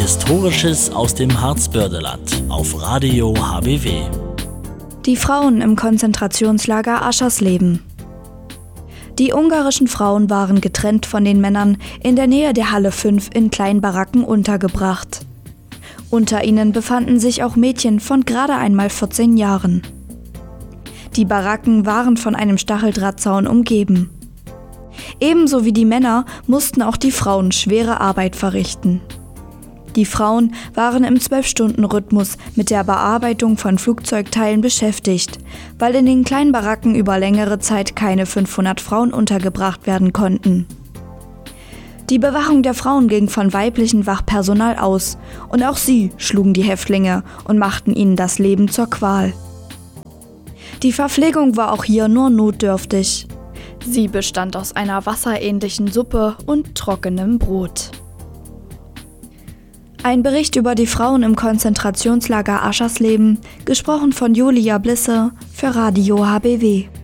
Historisches aus dem Harzbördeland auf Radio HBW. Die Frauen im Konzentrationslager Aschersleben. Die ungarischen Frauen waren getrennt von den Männern in der Nähe der Halle 5 in kleinen Baracken untergebracht. Unter ihnen befanden sich auch Mädchen von gerade einmal 14 Jahren. Die Baracken waren von einem Stacheldrahtzaun umgeben. Ebenso wie die Männer mussten auch die Frauen schwere Arbeit verrichten. Die Frauen waren im 12-Stunden-Rhythmus mit der Bearbeitung von Flugzeugteilen beschäftigt, weil in den kleinen Baracken über längere Zeit keine 500 Frauen untergebracht werden konnten. Die Bewachung der Frauen ging von weiblichem Wachpersonal aus und auch sie schlugen die Häftlinge und machten ihnen das Leben zur Qual. Die Verpflegung war auch hier nur notdürftig. Sie bestand aus einer wasserähnlichen Suppe und trockenem Brot. Ein Bericht über die Frauen im Konzentrationslager Aschersleben, gesprochen von Julia Blisse für Radio HBW.